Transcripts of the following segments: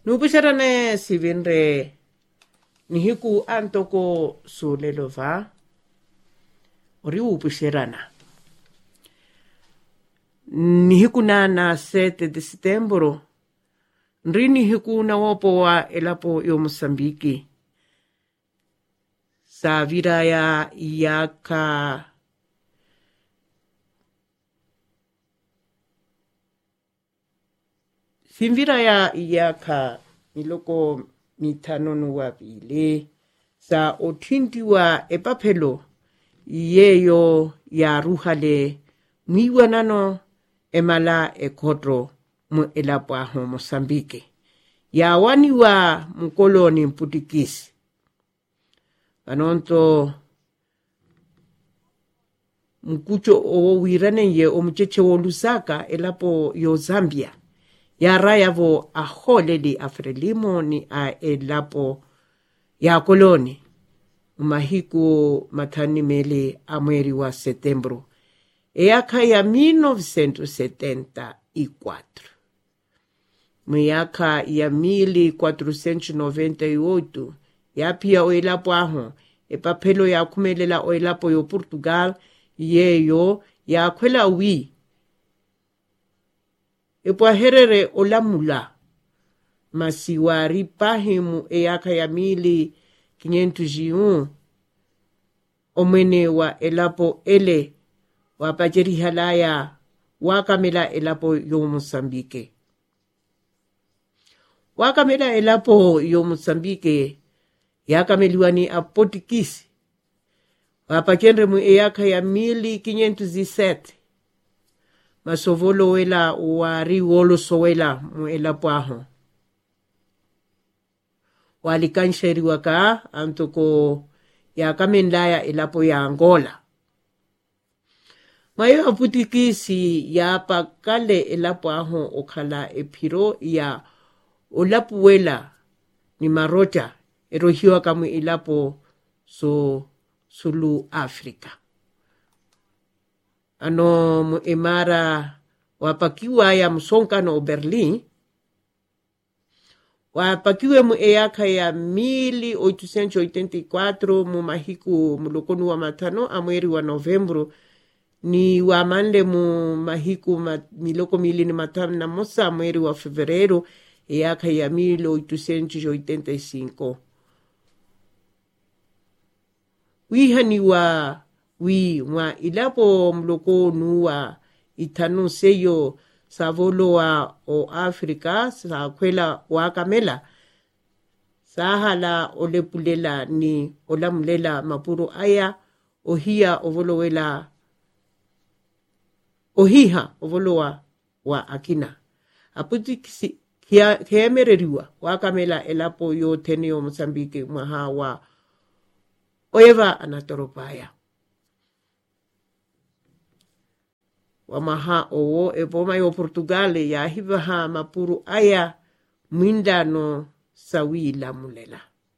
Nupusharane sivinre nihiku antoko sulelova ori upusherana. Nihiku na 7 de setembro nri nihiku na wopo wa elapo yo Mosambiki. Sa viraya yaka Simviraya yaka miloko mitanonu wapile sa otintiwa epapelo yeyo ya ruhale mwiwanano emala ekotro mu elapo aho Mosambike. Ya waniwa mkoloni mputikisi. Anonto mkucho owirane ye omucheche wo Lusaka elapo yo Zambia. Ya rayavo aholeli afrelimo ni a elapo ya koloni. Umahiku matani mele a mweri wa setembro. Eaka ya 1974. Miaka ya 1498. Ya pia oelapo aho. Epapelo ya kumelela oelapo yo Portugal. Yeyo ya kwela wi. Epo herere olamula. Masiwari pahimu eaka ya 1501. Omwene wa elapo ele. Wapajeri halaya. Wakamela elapo yo Mosambike. Wakamela elapo yo Mosambike. Yakameliwani apotikisi. Wapakendre mu eaka ya 1507. Masovolo wela wari wolo sowela mu elapo aho. Walikansheri waka antoko yakamendaya elapo ya Angola. Mayo aputikisi ya pakale elapo aho okhala epiro ya olapu wela ni marota erohiwa kamu elapo sulu Afrika. Ano mu emara wapakiwa ya msonkano Berlin. Wapakiwe mu eaka ya 1884 mu mahiku mulokonu wa matano amweri wa Novembro. Ni wamande mu mahiku miloko milini matano na mosa amweri wa Febrero eaka ya 1885. Wihani wa mwa ilapo mlokonu wa itanu seyo savolo wa o Afrika sa kwela wakamela. Sahala olepulela ni olamulela mapuro aya ohiha ovolo wa akina. Aputikisi kemereriwa wakamela elapo yo teneo Mosambike mwaha wa Oeva anatoropaya. Wamaha owo epoma yo Portugale ya hivaha mapuru aya mwindano sawila mulela.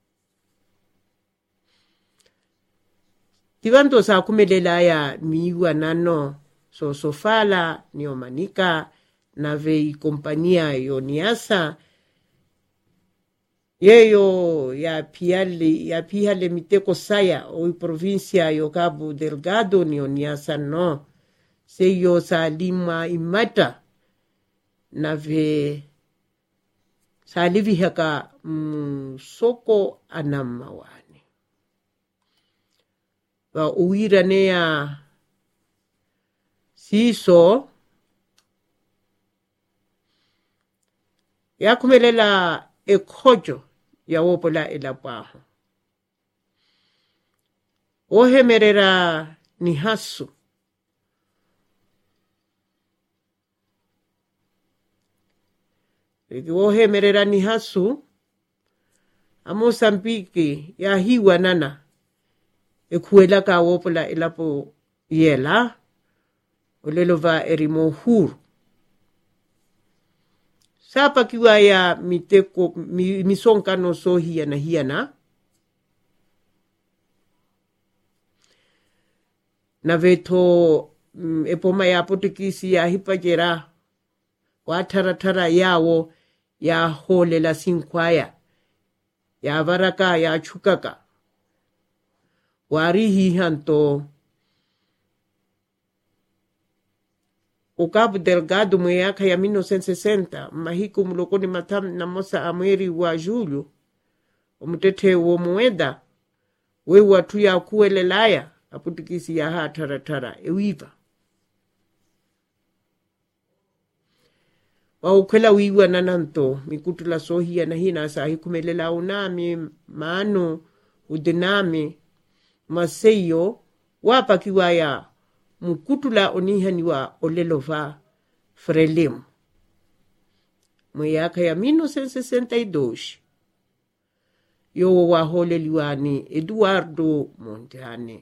Tivanto sa kumelela ya miwa nano sofala ni omanika na vei kompania yo niasa. Yeyo ya pihale miteko saya o provincia yo Cabo Delgado ni oniasa no. Seyo sa lima imata na ve sa livi haka soko anamawani. Wa uwira nea siso ya kumelela ekojo ya wopola elapaho. Ohemerera ni hasu. Ohemerera ni hasu. Mosambiki ya hiwa nana. Ekuela ka wopola elapo yela. Olelova erimo huru. Sapa kiwa ya miteko misonkano so hiana. Na veto epoma ya Portugisi ya hipajera. Wataratara yawo ya holela sinkwaya ya varaka ya chukaka warihi hanto o Cabo Delgado mwaka ya 1960 mahiku mlokoni matam na mosa amweri wa Julio omutete wo mueda we watu ya kuelelaya aputikisi ya hataratara ewiva wa ukwela wiwa nananto mikutula sohia na hina sahi kumelela unami mano udenami maseyo wapa kiwaya mukutula onihani wa olelova Frelimo mwaka ya 1962 yo wa holeliwani Eduardo Mondlane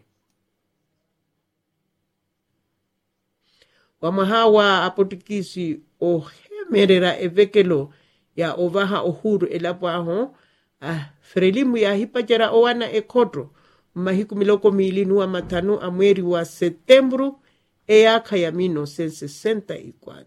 wamahawa apotikisi ohemerera evekelo ya ovaha ohuru elapo aho Frelimo ya hipajara owana ekotro mahiku miloko milinu wa matanu amweri wa Setembro eaka ya 1964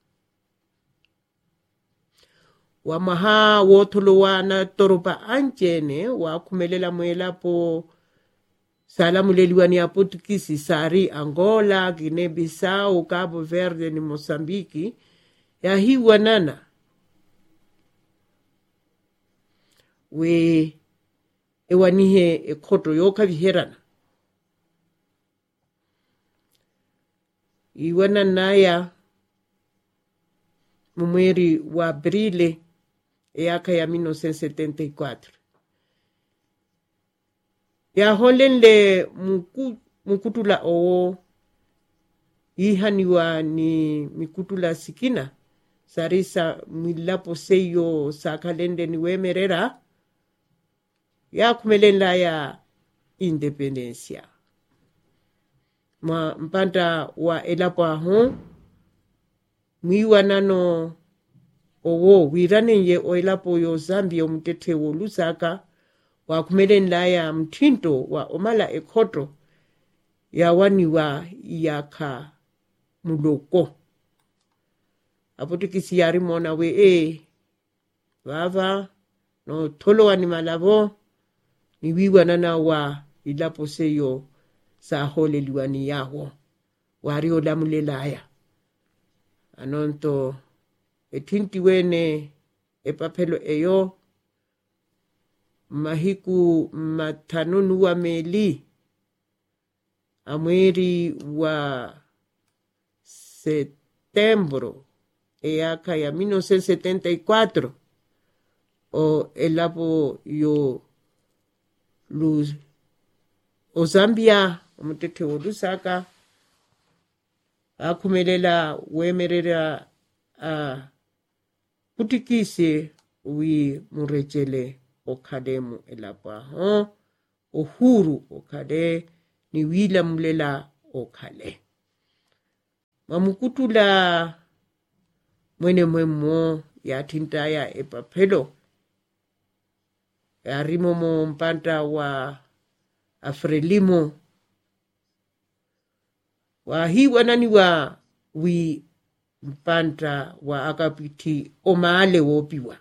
wamaha wotolo wana toropa anjene wa kumelela mwela po salamu leliwani ya Portuguese sari Angola, Guinea-Bissau, Cabo Verde ni Mozambiki ya hiwa nana we ewanihe ekoto yoka viherana iwana naya mweri wa Abrile eaka ya 1974 ya holenle mukutula o ihaniwa ni mikutula sikina sarisa milapo seyo sakalende ni wemerera ya kumelela ya independencia mpanda wa elapo aho mwiwa nano owo wiranenye o elapo yo Zambia omutete wo Lusaka wa kumelela ya mtinto wa omala ekoto ya waniwa yaka muloko apotikisi yari mona we vava no tolo wani malavo ni wiwa nana wa ilapo seyo sa hole liwani yaho wari olamulelaya anonto etinti wene epapelo eyo mahiku matanunu wa meli amweri wa Setembro eaka ya 1974 o elapo yo o Zambia omutete wo Lusaka akumelela wemerera putikise wi murechele okademu elapo aho ohuru okade ni wila mulela okale mamukutula mwene mwemo ya tintaya epapelo ya rimomo mpanta wa Frelimo wa hiwa nani wa wi mpanta wa akapiti omale wopiwa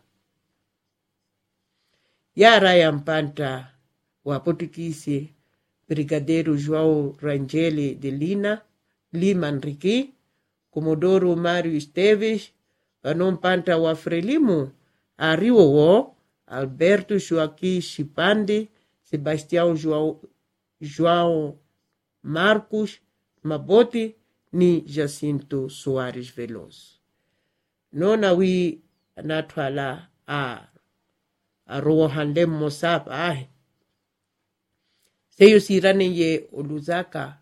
yara ya mpanta wa Portuguese Brigadeiro João Rangel de Lima Enrique, Comodoro Mário Esteves, mpanta wa Frelimo ariwo wo Alberto Joaquim Chipande, Sebastião João Marcos Maboti ni Jacinto Soares Veloso. Nona wi anatwala rohandem mosap seyo sirane ye Lusaka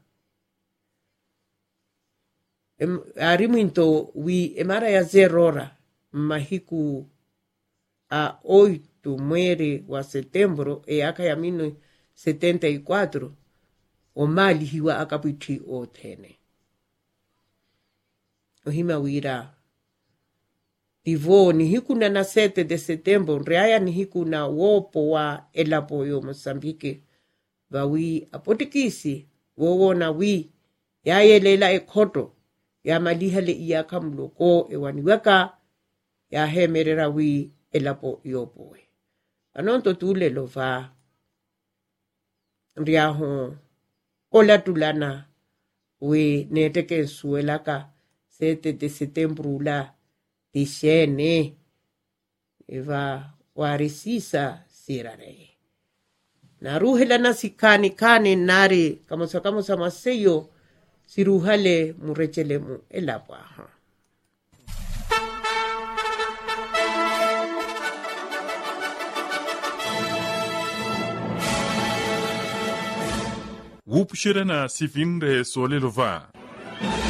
ariminto wi emara ya zerora mahiku 8 mweri wa Setembro eaka ya 1974 omali hiwa akapiti othene ohima wira Tivo ni hiku na 7 de Setembro reaya ni hiku na wopo wa elapo yo Mozambique vawi apotikisi wowo na wi ya yelela ekoto ya malihale iyaka mloko ewaniweka ya hemerera wi elapo yopoe. Anonto tule lo va riaho ola tulana we neteke suelaka 7 de setembro dixene eva warisisa sirare. Naruhela na si kani nari kamosa maseyo siruhale murechele mu elapaha. Wupshire na sivinde solelova.